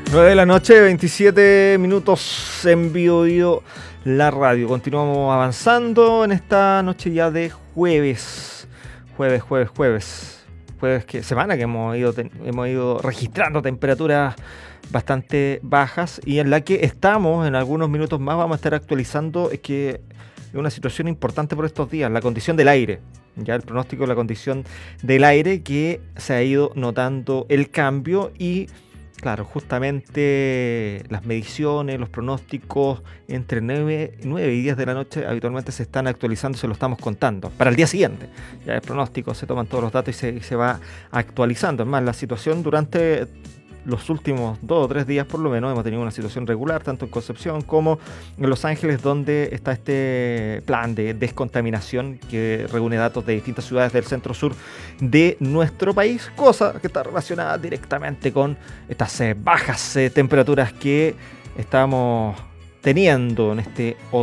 9 de la noche, 27 minutos en Bio la radio. Continuamos avanzando en esta noche ya de jueves. Jueves que semana que hemos ido registrando temperaturas bastante bajas y en la que estamos en algunos minutos más vamos a estar actualizando es una situación importante por estos días, la condición del aire. Ya el pronóstico de la condición del aire, que se ha ido notando el cambio y claro, justamente las mediciones, los pronósticos entre 9 y 10 de la noche habitualmente se están actualizando, se lo estamos contando para el día siguiente. Ya el pronóstico, se toman todos los datos y se va actualizando. Es más, la situación durante los últimos 2 o 3 días por lo menos hemos tenido una situación regular, tanto en Concepción como en Los Ángeles, donde está este plan de descontaminación que reúne datos de distintas ciudades del centro-sur de nuestro país, cosa que está relacionada directamente con estas bajas temperaturas que estamos teniendo en este